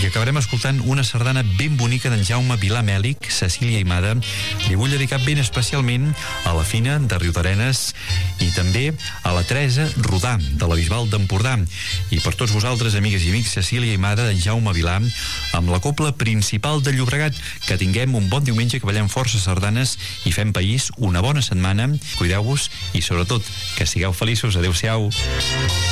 acabarem escoltant una sardana ben bonica d'en Jaume Vilà Mèlic, Cecília Imada. Li vull dedicar ben especialment a la Fina de Riudarenes i també a la Teresa Rodà, de la Bisbal d'Empordà. I per tots vosaltres, amigues i amics, Cecília Imada, d'en Jaume Vilà, amb la Cobla Principal de Llobregat. Que tinguem un bon diumenge, que ballem força sardanes i fem país, una bona setmana. Cuideu-vos i, sobretot, que sigueu feliços. Adéu-siau.